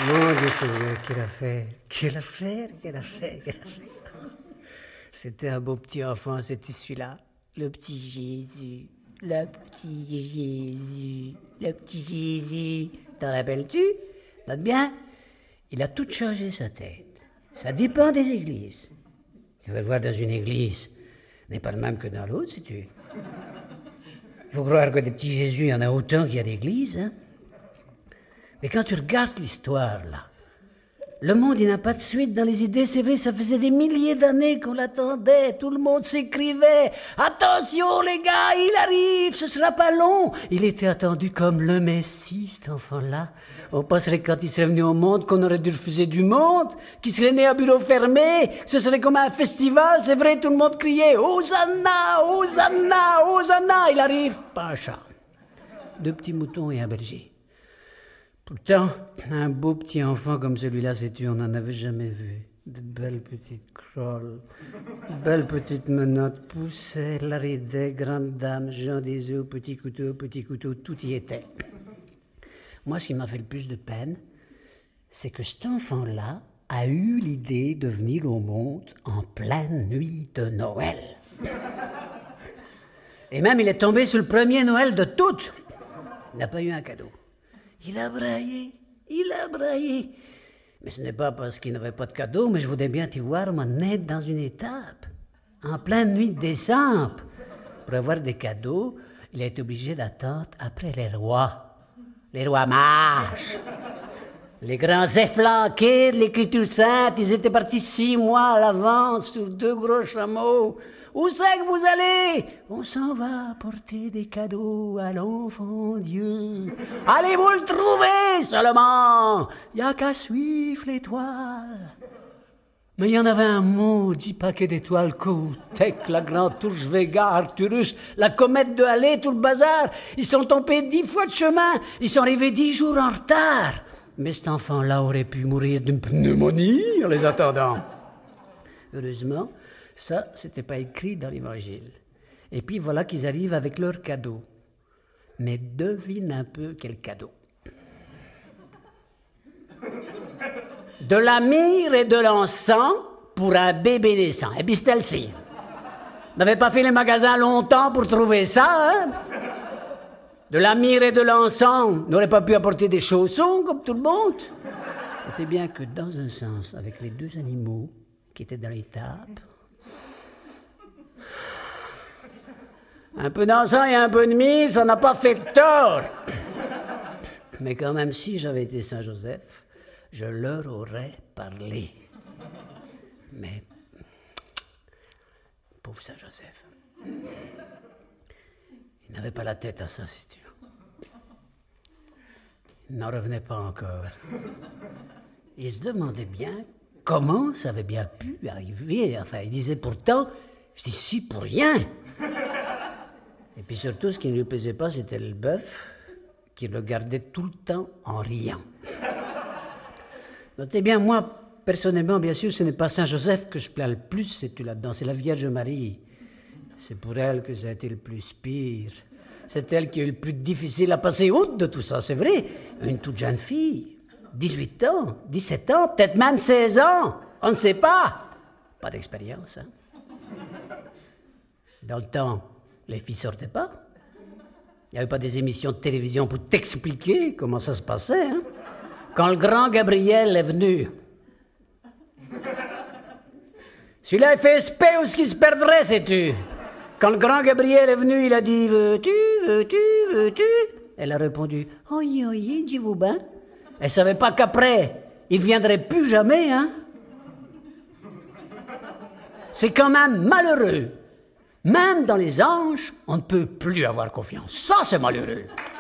Mon Dieu Seigneur, quelle affaire. C'était un beau petit enfant, c'était celui-là. Le petit Jésus. T'en rappelles-tu? Note bien, il a tout changé sa tête. Ça dépend des églises. Tu vas le voir dans une église, n'est pas le même que dans l'autre, sais-tu. Il faut croire que des petits Jésus, il y en a autant qu'il y a d'églises, hein. Mais quand tu regardes l'histoire, là, le monde, il n'a pas de suite dans les idées. C'est vrai, ça faisait des milliers d'années qu'on l'attendait. Tout le monde s'écrivait. Attention, les gars, il arrive, ce sera pas long. Il était attendu comme le Messie, cet enfant-là. On penserait quand il serait venu au monde qu'on aurait dû refuser du monde, qu'il serait né à bureau fermé. Ce serait comme un festival, c'est vrai, tout le monde criait Hosanna, Hosanna, Hosanna. Il arrive, pas un chat. 2 petits moutons et un berger. Pourtant, un beau petit enfant comme celui-là, sais-tu, on n'en avait jamais vu. De belles petites crolles, de belles petites menottes, poussait, laridait, grande dame, Jean des œufs, petit couteau, tout y était. Moi, ce qui m'a fait le plus de peine, c'est que cet enfant-là a eu l'idée de venir au monde en pleine nuit de Noël. Et même, il est tombé sur le premier Noël de toutes. Il n'a pas eu un cadeau. Il a braillé. Mais ce n'est pas parce qu'il n'avait pas de cadeau, mais je voudrais bien t'y voir, moi, naître dans une étape, en pleine nuit de décembre. Pour avoir des cadeaux, il a été obligé d'attendre après les rois mages. Les grands efflanqués de l'Écriture sainte, ils étaient partis 6 mois à l'avance sur 2 gros chameaux. Où c'est que vous allez? On s'en va apporter des cadeaux à l'enfant Dieu. Allez-vous le trouver seulement? Il n'y a qu'à suivre l'étoile. Mais il y en avait un maudit paquet d'étoiles, Kotek, la Grande Tourche Vega, Arcturus, la comète de Halley, tout le bazar. Ils sont tombés 10 fois de chemin. Ils sont arrivés 10 jours en retard. Mais cet enfant-là aurait pu mourir d'une pneumonie en les attendant. Heureusement, ça, c'était pas écrit dans l'Évangile. Et puis voilà qu'ils arrivent avec leur cadeau. Mais devine un peu quel cadeau. De la myrrhe et de l'encens pour un bébé naissant. Et puis celle-ci. Vous n'avez pas fait les magasins longtemps pour trouver ça, hein? De la myrrhe et de l'encens, n'aurait pas pu apporter des chaussons comme tout le monde. C'était bien que dans un sens, avec les 2 animaux qui étaient dans l'étape, un peu d'encens et un peu de myrrhe, ça n'a pas fait de tort. Mais quand même, si j'avais été Saint Joseph, je leur aurais parlé. Mais, pauvre Saint Joseph, il n'avait pas la tête à ça, c'est sûr. Il n'en revenait pas encore. Il se demandait bien comment ça avait bien pu arriver. Enfin, il disait pourtant, je dis si pour rien. Et puis surtout, ce qui ne lui plaisait pas, c'était le bœuf qui le gardait tout le temps en riant. Notez bien, moi, personnellement, bien sûr, ce n'est pas Saint Joseph que je plains le plus, c'est là-dedans, c'est la Vierge Marie. C'est pour elle que ça a été le plus pire. C'est elle qui a eu le plus difficile à passer outre de tout ça, c'est vrai. Une toute jeune fille, 18 ans, 17 ans, peut-être même 16 ans, on ne sait pas. Pas d'expérience, hein. Dans le temps, les filles sortaient pas. Il n'y avait pas des émissions de télévision pour t'expliquer comment ça se passait, hein. Quand le grand Gabriel est venu, celui-là a fait espèce où ce qui se perdrait, sais-tu. Quand le grand Gabriel est venu, il a dit « Veux-tu? Elle a répondu « Oui, oui, dis-vous ben. » Elle ne savait pas qu'après, il ne viendrait plus jamais, hein. C'est quand même malheureux. Même dans les anges, on ne peut plus avoir confiance. Ça, c'est malheureux.